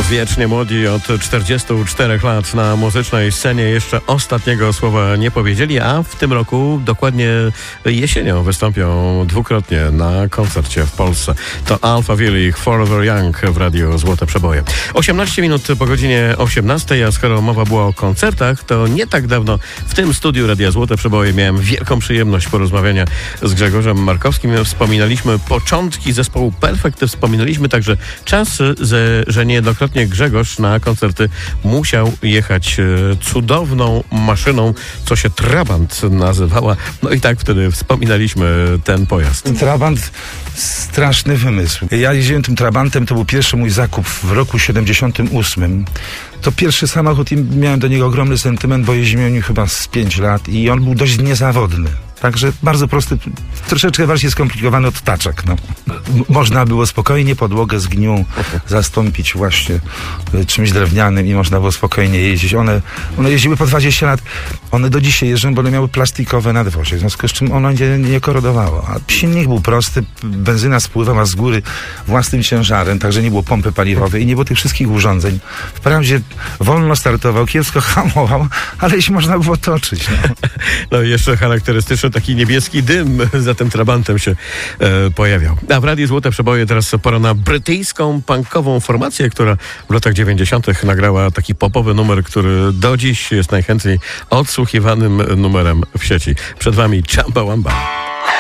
Wiecznie młodzi od 44 lat na muzycznej scenie jeszcze ostatniego słowa nie powiedzieli, a w tym roku, dokładnie jesienią, wystąpią dwukrotnie na koncercie w Polsce. To Alpha Will i Forever Young w Radiu Złote Przeboje. 18 minut po godzinie 18, a skoro mowa była o koncertach, to nie tak dawno w tym studiu Radia Złote Przeboje miałem wielką przyjemność porozmawiania z Grzegorzem Markowskim. Wspominaliśmy początki zespołu Perfekt, wspominaliśmy także czas, że niejednokrotnie Grzegorz na koncerty musiał jechać cudowną maszyną, co się Trabant nazywała. No i tak wtedy wspominaliśmy ten pojazd. Trabant, straszny wymysł. Ja jeździłem tym Trabantem, to był pierwszy mój zakup w roku 78. To pierwszy samochód i miałem do niego ogromny sentyment, bo jeździłem nim chyba z 5 lat i on był dość niezawodny. Także bardzo prosty, troszeczkę bardziej skomplikowany od taczek. No. Można było spokojnie podłogę z gnią zastąpić właśnie czymś drewnianym i można było spokojnie jeździć. One jeździły po 20 lat. One do dzisiaj jeżdżą, bo one miały plastikowe nadwozie, w związku z czym ono nie korodowało. A silnik był prosty, benzyna spływała z góry własnym ciężarem, także nie było pompy paliwowej i nie było tych wszystkich urządzeń. Wprawdzie wolno startował, kiepsko hamował, ale się można było toczyć. No i jeszcze charakterystyczny taki niebieski dym za tym Trabantem się pojawiał. A w Radiu Złote Przeboje teraz pora na brytyjską punkową formację, która w latach 90. nagrała taki popowy numer, który do dziś jest najchętniej odsłuchiwanym numerem w sieci. Przed wami Chumbawamba.